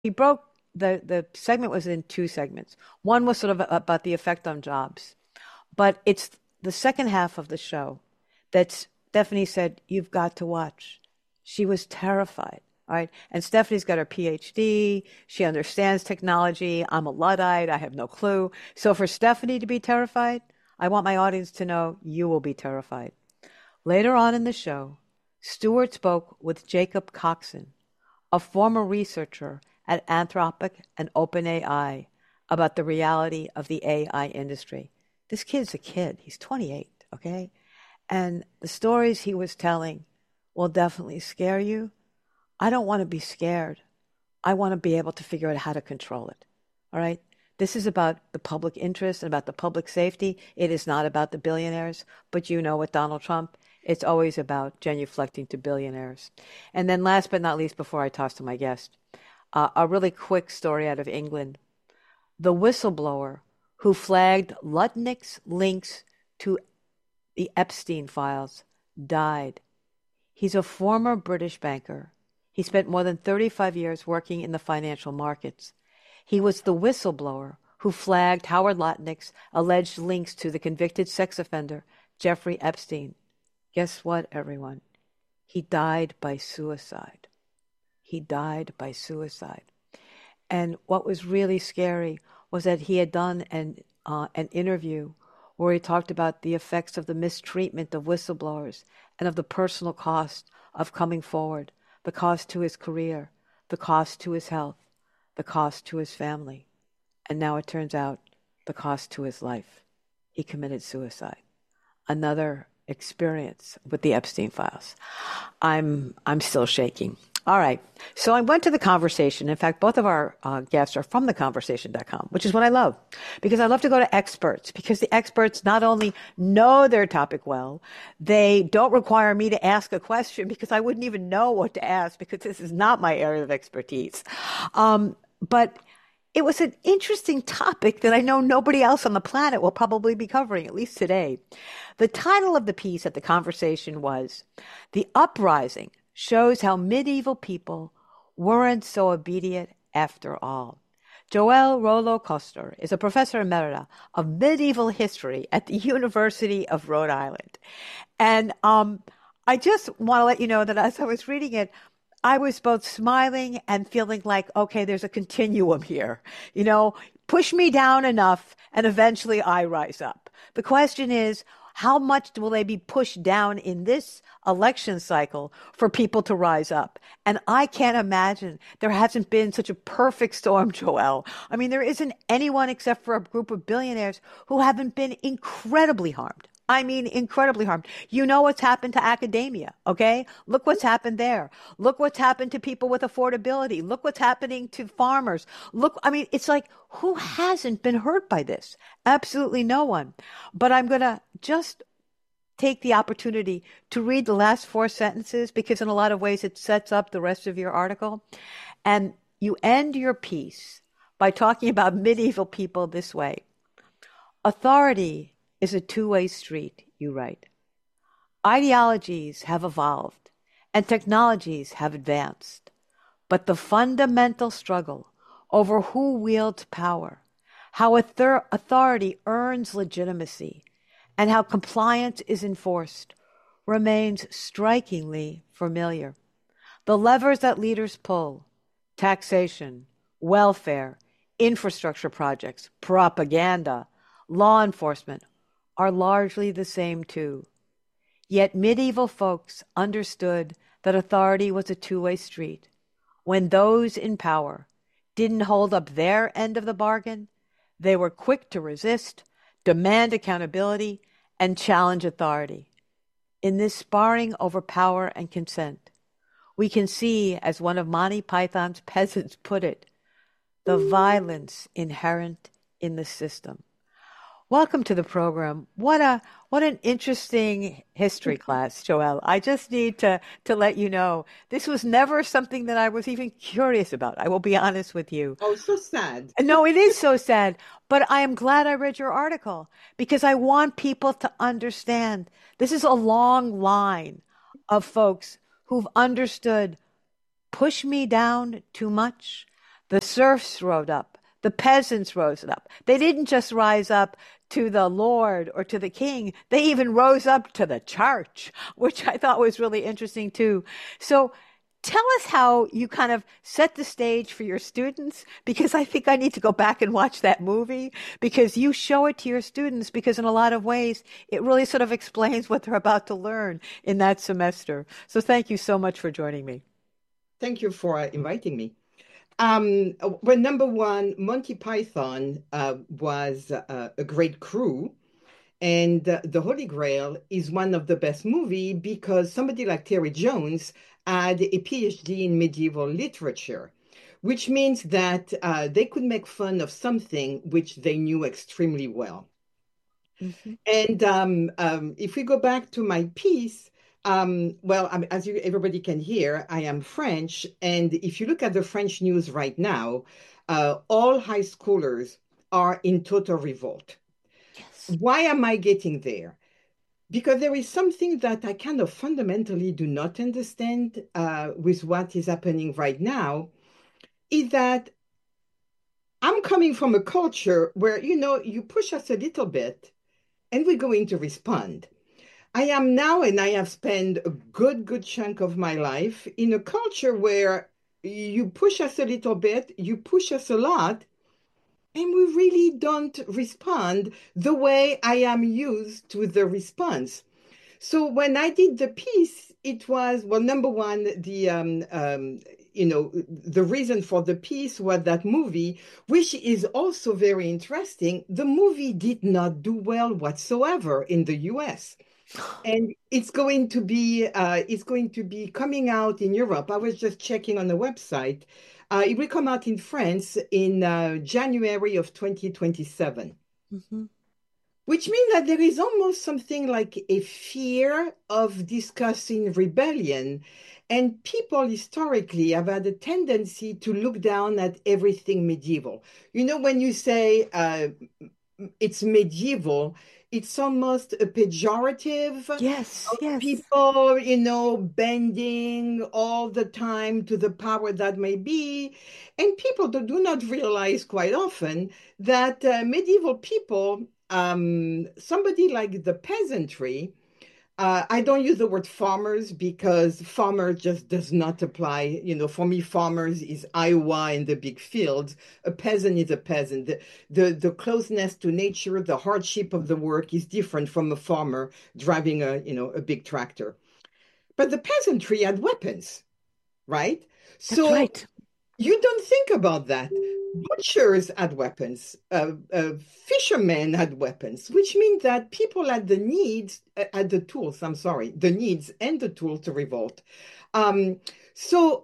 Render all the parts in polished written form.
he broke the segment was in two segments. One was sort of about the effect on jobs, but it's the second half of the show that Stephanie said, you've got to watch. She was terrified. All right. And Stephanie's got her PhD. She understands technology. I'm a Luddite. I have no clue. So for Stephanie to be terrified, I want my audience to know you will be terrified. Later on in the show, Stewart spoke with Jacob Coxon, a former researcher at Anthropic and OpenAI, about the reality of the AI industry. This kid's a kid. He's 28, okay? And the stories he was telling will definitely scare you. I don't want to be scared. I want to be able to figure out how to control it. All right? This is about the public interest and about the public safety. It is not about the billionaires. But you know, with Donald Trump, it's always about genuflecting to billionaires. And then last but not least, before I toss to my guest, a really quick story out of England. The whistleblower who flagged Lutnick's links to the Epstein files died. He's a former British banker. He spent more than 35 years working in the financial markets. He was the whistleblower who flagged Howard Lutnick's alleged links to the convicted sex offender, Jeffrey Epstein. Guess what, everyone? He died by suicide. He died by suicide. And what was really scary was that he had done an interview where he talked about the effects of the mistreatment of whistleblowers and of the personal cost of coming forward, the cost to his career, the cost to his health, the cost to his family. And now it turns out the cost to his life. He committed suicide. Another experience with the Epstein files. I'm still shaking. All right. So I went to the conversation. In fact, both of our guests are from theconversation.com, which is what I love, because I love to go to experts, because the experts not only know their topic well, they don't require me to ask a question because I wouldn't even know what to ask because this is not my area of expertise. But it was an interesting topic that I know nobody else on the planet will probably be covering, at least today. The title of the piece at the conversation was "The Uprising Shows How Medieval People Weren't So Obedient After All." Joel Rollo Koster is a professor emerita of medieval history at the University of Rhode Island. And I just want to let you know that as I was reading it, I was both smiling and feeling like, okay, there's a continuum here. You know, push me down enough and eventually I rise up. The question is, how much will they be pushed down in this election cycle for people to rise up? And I can't imagine there hasn't been such a perfect storm, Joel. I mean, there isn't anyone except for a group of billionaires who haven't been incredibly harmed. I mean, incredibly harmed. You know what's happened to academia, okay? Look what's happened there. Look what's happened to people with affordability. Look what's happening to farmers. Look, I mean, it's like, who hasn't been hurt by this? Absolutely no one. But I'm going to just take the opportunity to read the last four sentences because in a lot of ways it sets up the rest of your article. And you end your piece by talking about medieval people this way. Authority is a two-way street, you write. Ideologies have evolved and technologies have advanced, but the fundamental struggle over who wields power, how authority earns legitimacy, and how compliance is enforced remains strikingly familiar. The levers that leaders pull, taxation, welfare, infrastructure projects, propaganda, law enforcement, are largely the same too. Yet medieval folks understood that authority was a two-way street. When those in power didn't hold up their end of the bargain, they were quick to resist, demand accountability, and challenge authority. In this sparring over power and consent, we can see, as one of Monty Python's peasants put it, the violence inherent in the system. Welcome to the program. What an interesting history class, Joelle. I just need to let you know this was never something that I was even curious about. I will be honest with you. Oh, so sad. No, it is so sad, but I am glad I read your article because I want people to understand this is a long line of folks who've understood push me down too much. The serfs rose up. The peasants rose up. They didn't just rise up to the Lord or to the king. They even rose up to the church, which I thought was really interesting too. So tell us how you kind of set the stage for your students, because I think I need to go back and watch that movie because you show it to your students, because in a lot of ways, it really sort of explains what they're about to learn in that semester. So thank you so much for joining me. Thank you for inviting me. Well, number one, Monty Python was a great crew, and The Holy Grail is one of the best movie because somebody like Terry Jones had a PhD in medieval literature, which means that they could make fun of something which they knew extremely well. Hmm. And if we go back to my piece, well, as everybody can hear, I am French. And if you look at the French news right now, all high schoolers are in total revolt. Yes. Why am I getting there? Because there is something that I kind of fundamentally do not understand with what is happening right now, is that I'm coming from a culture where, you push us a little bit and we're going to respond. I am now, and I have spent a good chunk of my life in a culture where you push us a little bit, you push us a lot, and we really don't respond the way I am used to the response. So when I did the piece, it was, well, number one, the reason for the piece was that movie, which is also very interesting. The movie did not do well whatsoever in the US. And it's going to be coming out in Europe. I was just checking on the website. It will come out in France in January of 2027, Hmm. which means that there is almost something like a fear of discussing rebellion. And people historically have had a tendency to look down at everything medieval. When you say it's medieval, it's almost a pejorative of Yes, yes. people, bending all the time to the power that may be. And people do not realize quite often that medieval people, somebody like the peasantry, I don't use the word farmers because farmer just does not apply. For me, farmers is Iowa in the big fields. A peasant is a peasant. The closeness to nature, the hardship of the work is different from a farmer driving a big tractor. But the peasantry had weapons, right? That's So right. you don't think about that. Butchers had weapons, fishermen had weapons, which means that people had the needs, had the tools, I'm sorry, the needs and the tools to revolt. Um, so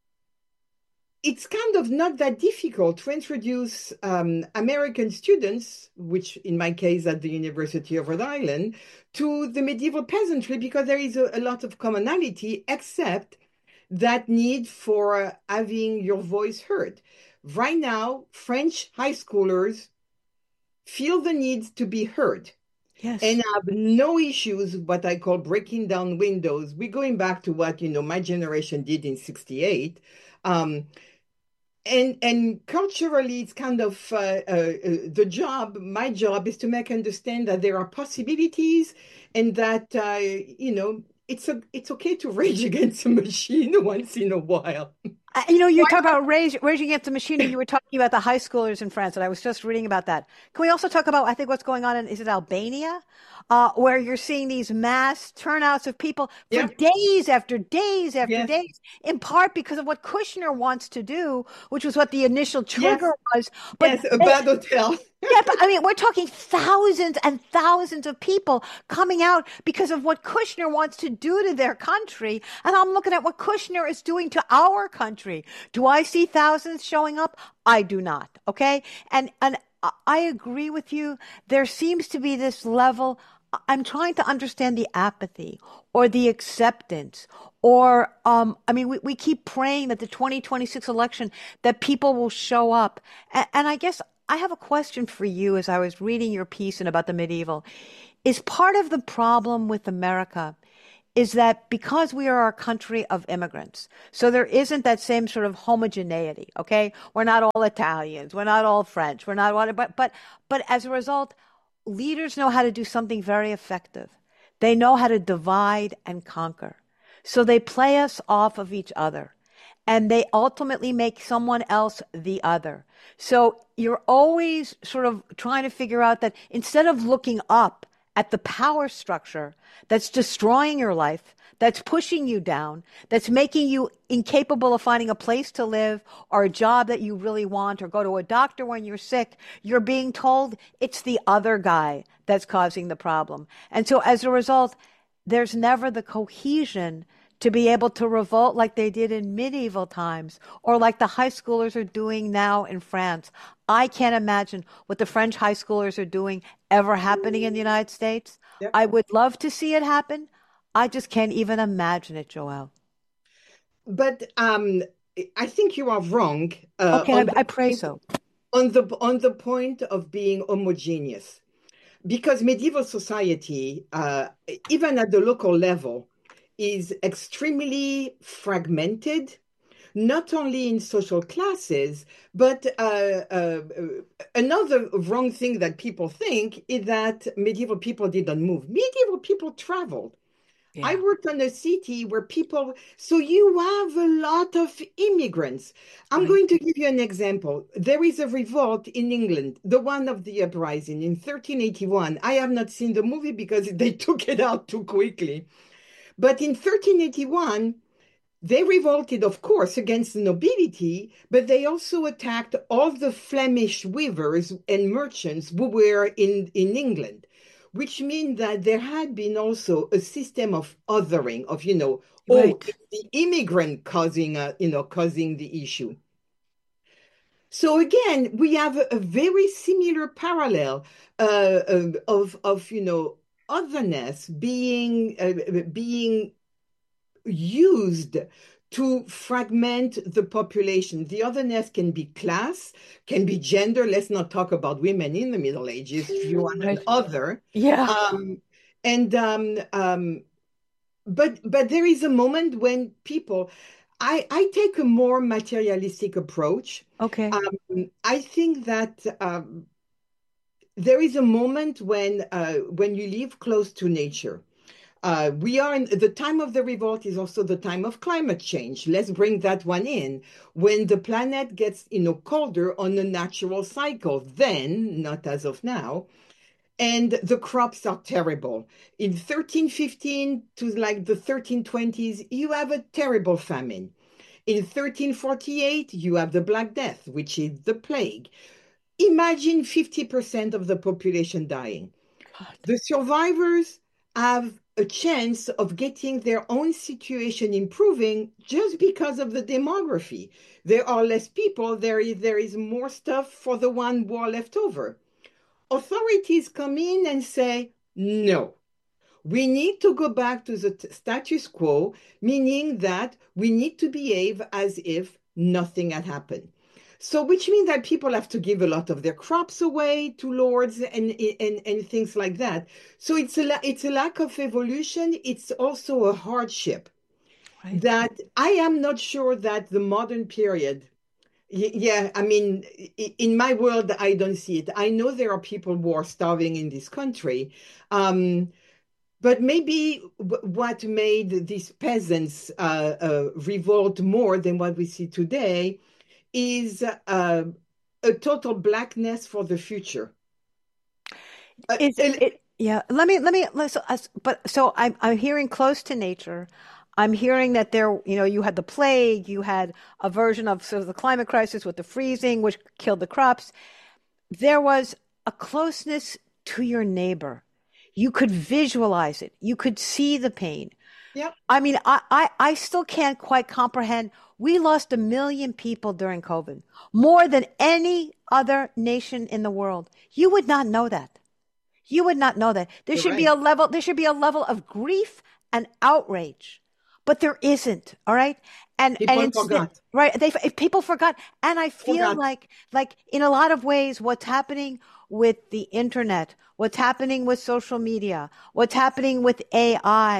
it's kind of not that difficult to introduce American students, which in my case at the University of Rhode Island, to the medieval peasantry because there is a lot of commonality, except that need for having your voice heard. Right now, French high schoolers feel the need to be heard Yes. and have no issues, what I call breaking down windows. We're going back to what, my generation did in 68. Um, and culturally, it's kind of my job is to make understand that there are possibilities and that, it's okay to rage against a machine once in a while. You talk about raging against the machine, and you were talking about the high schoolers in France, and I was just reading about that. Can we also talk about, I think, what's going on is it Albania, where you're seeing these mass turnouts of people for Yeah, days after days after yes, days, in part because of what Kushner wants to do, which was what the initial trigger yes, was. But yes, a bad hotel. yeah, but I mean, we're talking thousands and thousands of people coming out because of what Kushner wants to do to their country. And I'm looking at what Kushner is doing to our country. Do I see thousands showing up? I do not. Okay. And I agree with you. There seems to be this level. I'm trying to understand the apathy or the acceptance or I mean we keep praying that the 2026 election that people will show up and I guess I have a question for you as I was reading your piece and about the medieval. Is part of the problem with America is that because we are a country of immigrants, so there isn't that same sort of homogeneity, okay? We're not all Italians, we're not all French, we're not all, but as a result, leaders know how to do something very effective. They know how to divide and conquer. So they play us off of each other and they ultimately make someone else the other. So you're always sort of trying to figure out that instead of looking up at the power structure that's destroying your life, that's pushing you down, that's making you incapable of finding a place to live or a job that you really want or go to a doctor when you're sick, you're being told it's the other guy that's causing the problem. And so as a result, there's never the cohesion to be able to revolt like they did in medieval times or like the high schoolers are doing now in France. I can't imagine what the French high schoolers are doing ever happening in the United States. Yep. I would love to see it happen. I just can't even imagine it, Joelle. But I think you are wrong Okay, I pray so. on the point of being homogeneous, because medieval society, even at the local level, is extremely fragmented, not only in social classes, but another wrong thing that people think is that medieval people didn't move. Medieval people traveled. I Yeah, worked in a city where people, so you have a lot of immigrants. I'm right. going to give you an example. There is a revolt in England, the one of the uprising in 1381. I have not seen the movie because they took it out too quickly. But in 1381, they revolted, of course, against the nobility, but they also attacked all the Flemish weavers and merchants who were in England, which means that there had been also a system of othering, of, oh, Right. it's the immigrant causing the issue. So again, we have a very similar parallel of otherness being used to fragment the population. The otherness can be class, can be gender. Let's not talk about women in the Middle Ages if you want an Right. other. Yeah. Um, and but there is a moment when people, I take a more materialistic approach. Okay. I think that there is a moment when you live close to nature. We are in the time of the revolt is also the time of climate change. Let's bring that one in. When the planet gets, colder on a natural cycle, then, not as of now, and the crops are terrible. In 1315 to like the 1320s, you have a terrible famine. In 1348, you have the Black Death, which is the plague. Imagine 50% of the population dying. God. The survivors have a chance of getting their own situation improving just because of the demography. There are less people, there is more stuff for the one who are left over. Authorities come in and say, no, we need to go back to the status quo, meaning that we need to behave as if nothing had happened. So, which means that people have to give a lot of their crops away to lords and things like that. So it's a lack of evolution. It's also a hardship Right. that I am not sure that the modern period. Yeah, I mean, in my world, I don't see it. I know there are people who are starving in this country. But maybe what made these peasants revolt more than what we see today is a total blackness for the future. Uh, Is el- it? Yeah. But so I'm hearing close to nature. I'm hearing that you had the plague, you had a version of sort of the climate crisis with the freezing, which killed the crops. There was a closeness to your neighbor. You could visualize it. You could see the pain. yeah, I mean, I still can't quite comprehend. We lost 1 million people during COVID, more than any other nation in the world. You would not know that. You would not know that. you're right. There should be a level of grief and outrage, but there isn't. All right. And People instead, forgot. right. If people forgot. And I feel Forgot. like in a lot of ways, what's happening with the internet, what's happening with social media, what's happening with AI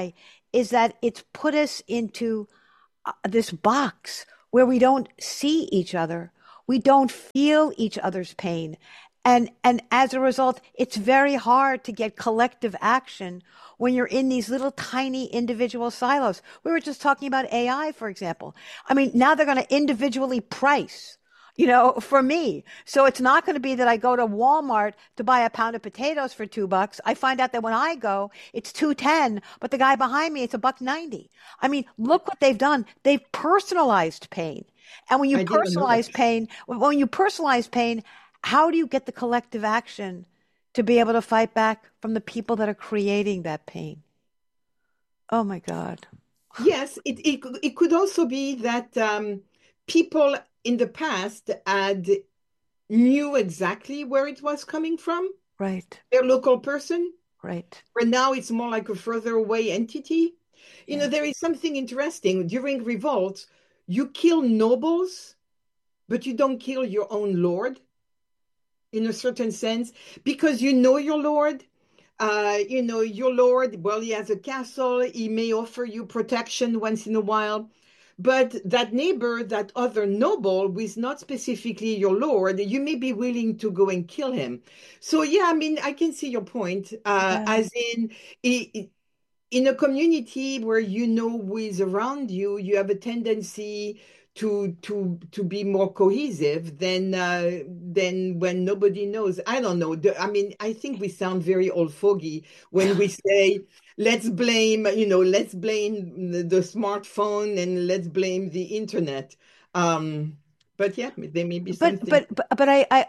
is that it's put us into this box where we don't see each other. We don't feel each other's pain. And as a result, it's very hard to get collective action when you're in these little tiny individual silos. We were just talking about AI, for example. I mean, now they're going to individually price, for me. So it's not going to be that I go to Walmart to buy a pound of potatoes for $2. I find out that when I go, it's 2.10, but the guy behind me, it's a buck 90. I mean, look what they've done. They've personalized pain. And when you I didn't know that. personalize pain, how do you get the collective action to be able to fight back from the people that are creating that pain? Oh my God. Yes, it could also be that people in the past had knew exactly where it was coming from, Right, their local person, right. where now it's more like a further away entity. Yeah. There is something interesting. During revolts, you kill nobles, but you don't kill your own lord in a certain sense, because you know your lord. Your lord, well, he has a castle. He may offer you protection once in a while. But that neighbor, that other noble, who is not specifically your lord, you may be willing to go and kill him. So, yeah, I mean, I can see your point. Yeah. As in a community where you know who is around you, you have a tendency to be more cohesive than when nobody knows. I don't know. I mean, I think we sound very old fogey when we say let's blame the smartphone and let's blame the internet. But yeah, there may be But something. but but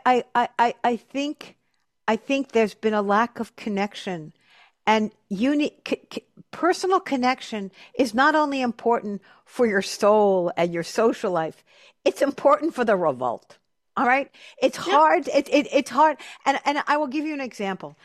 I think there's been a lack of connection, and personal connection is not only important for your soul and your social life, it's important for the revolt. All right, it's Yeah, hard. It's hard, and I will give you an example.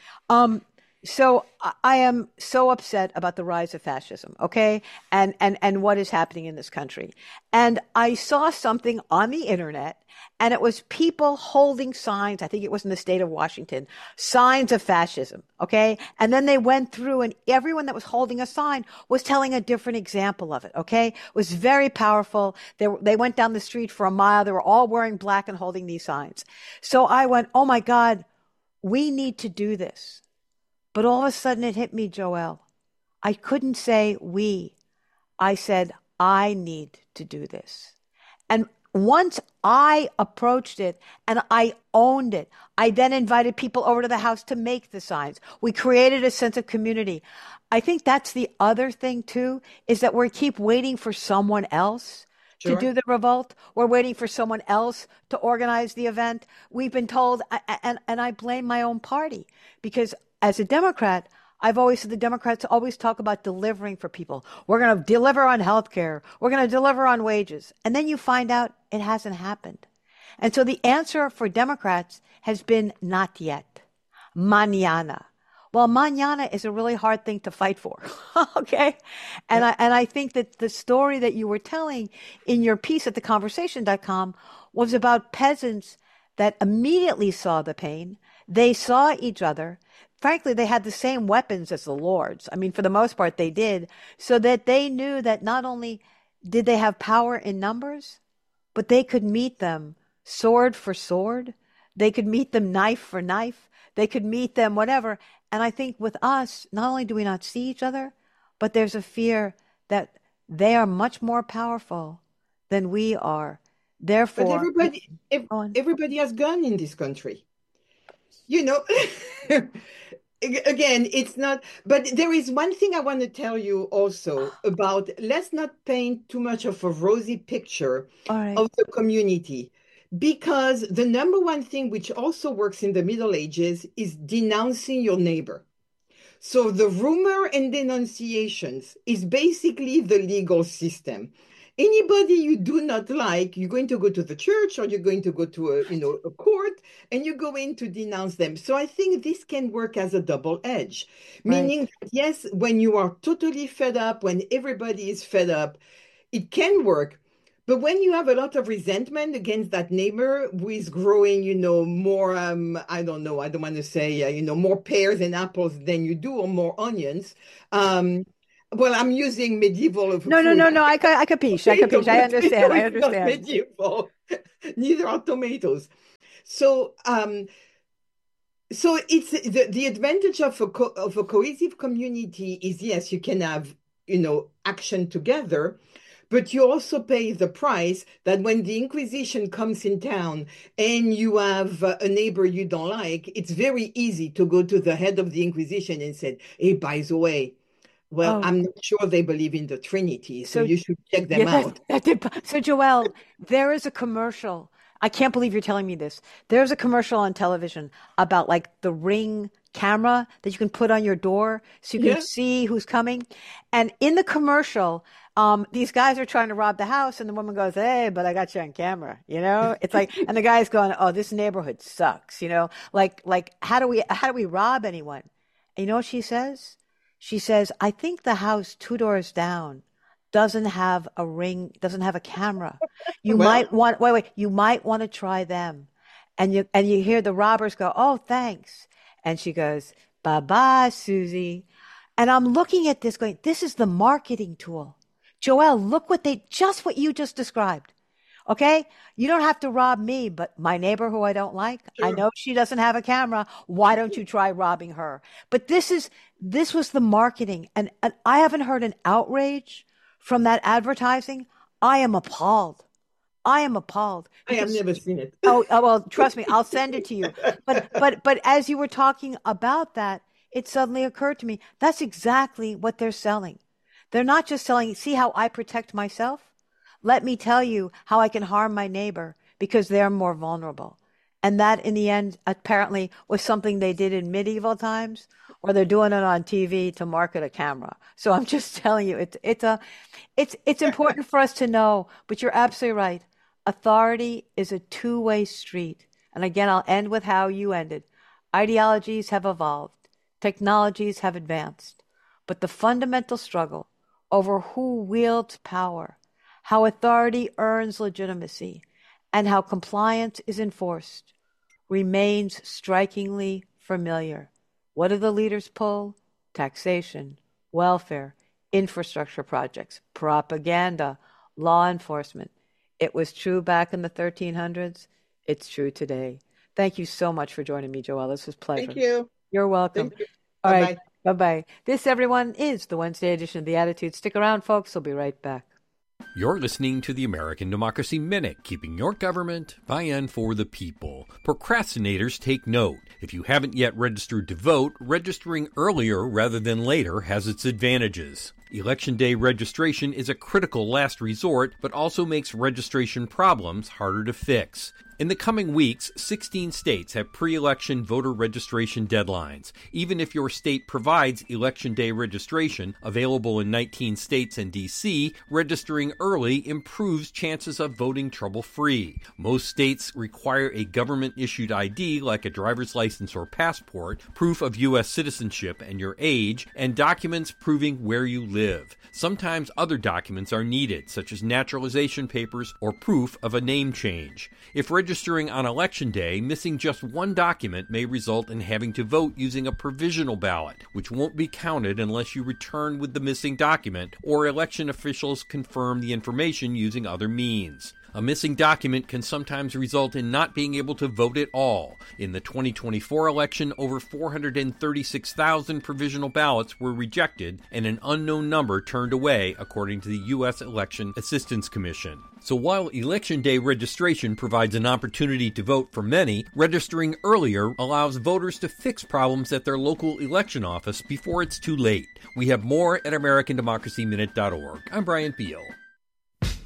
So I am so upset about the rise of fascism, okay, and what is happening in this country. And I saw something on the internet, and it was people holding signs. I think it was in the state of Washington, signs of fascism, okay. And then they went through, and everyone that was holding a sign was telling a different example of it, okay. It was very powerful. They went down the street for a mile. They were all wearing black and holding these signs. So I went, oh my God, we need to do this. But all of a sudden it hit me, Joelle. I couldn't say we. I said, I need to do this. And once I approached it and I owned it, I then invited people over to the house to make the signs. We created a sense of community. I think that's the other thing too, is that we keep waiting for someone else to sure. do the revolt. We're waiting for someone else to organize the event. We've been told, and I blame my own party because as a Democrat, I've always said the Democrats always talk about delivering for people. We're going to deliver on health care. We're going to deliver on wages. And then you find out it hasn't happened. And so the answer for Democrats has been not yet. Mañana. Well, mañana is a really hard thing to fight for. Okay. And Yeah. I think that the story that you were telling in your piece at theconversation.com was about peasants that immediately saw the pain. They saw each other. Frankly, they had the same weapons as the lords. I mean, for the most part, they did, so that they knew that not only did they have power in numbers, but they could meet them sword for sword. They could meet them knife for knife. They could meet them whatever. And I think with us, not only do we not see each other, but there's a fear that they are much more powerful than we are. But Therefore, on. everybody has gun in this country. You know, again, it's not, but there is one thing I want to tell you also about, let's not paint too much of a rosy picture All right. of the community, because the number one thing which also works in the Middle Ages is denouncing your neighbor. So the rumor and denunciations is basically the legal system. Anybody you do not like, you're going to go to the church or you're going to go to a court and you're going to denounce them. So I think this can work as a double edge, Right. meaning that yes, when you are totally fed up, when everybody is fed up, it can work. But when you have a lot of resentment against that neighbor who is growing, more, I don't know, I don't want to say, more pears and apples than you do, or more onions, um, Well, I'm using medieval of No, no, fruit. no, no. I capiche. I capiche. I understand. I It's not understand. medieval. Neither are tomatoes. So, so it's the advantage of of a cohesive community is yes, you can have, action together, but you also pay the price that when the Inquisition comes in town and you have a neighbor you don't like, it's very easy to go to the head of the Inquisition and say, "Hey, by the way, well, Oh, I'm not sure they believe in the Trinity, so so you should check yeah, them out." that did. So, Joelle, there is a commercial. I can't believe you're telling me this. There's a commercial on television about like the Ring camera that you can put on your door so you can Yeah, see who's coming. And in the commercial, these guys are trying to rob the house, and the woman goes, "Hey, but I got you on camera." It's like, and the guy's going, "Oh, this neighborhood sucks." Like how do we rob anyone? And you know what she says? She says, "I think the house two doors down doesn't have a ring, doesn't have a camera. You well, might want, wait, you might want to try them." And you hear the robbers go, "Oh, thanks." And she goes, "Bye bye, Susie." And I'm looking at this going, this is the marketing tool. Joelle, look just what you just described. Okay? You don't have to rob me, but my neighbor who I don't like, I sure. know she doesn't have a camera. Why don't you try robbing her? But this was the marketing. And I haven't heard an outrage from that advertising. I am appalled. I am appalled I have because never seen it. well, trust me, I'll send it to you. But as you were talking about that, it suddenly occurred to me that's exactly what they're selling. They're not just selling, see how I protect myself? Let me tell you how I can harm my neighbor because they're more vulnerable. And that in the end apparently was something they did in medieval times, or they're doing it on TV to market a camera. So I'm just telling you, it's important for us to know, but you're absolutely right. Authority is a two-way street. And again, I'll end with how you ended. Ideologies have evolved, technologies have advanced, but the fundamental struggle over who wields power, how authority earns legitimacy, and how compliance is enforced remains strikingly familiar. What do the leaders pull? Taxation, welfare, infrastructure projects, propaganda, law enforcement. It was true back in the 1300s. It's true today. Thank you so much for joining me, Joelle. This was a Thank pleasure. you. You're welcome. Thank you. All right. Bye-bye. Bye-bye. This, everyone, is the Wednesday edition of The Attitude. Stick around, folks. We'll be right back. You're listening to the American Democracy Minute, keeping your government by and for the people. Procrastinators, take note. If you haven't yet registered to vote, registering earlier rather than later has its advantages. Election Day registration is a critical last resort, but also makes registration problems harder to fix. In the coming weeks, 16 states have pre-election voter registration deadlines. Even if your state provides Election Day registration, available in 19 states and D.C., registering early improves chances of voting trouble-free. Most states require a government-issued ID like a driver's license or passport, proof of U.S. citizenship and your age, and documents proving where you live. Sometimes other documents are needed, such as naturalization papers or proof of a name change. If registering on Election Day, missing just one document may result in having to vote using a provisional ballot, which won't be counted unless you return with the missing document or election officials confirm the information using other means. A missing document can sometimes result in not being able to vote at all. In the 2024 election, over 436,000 provisional ballots were rejected and an unknown number turned away, according to the U.S. Election Assistance Commission. So while Election Day registration provides an opportunity to vote for many, registering earlier allows voters to fix problems at their local election office before it's too late. We have more at AmericanDemocracyMinute.org. I'm Brian Beal.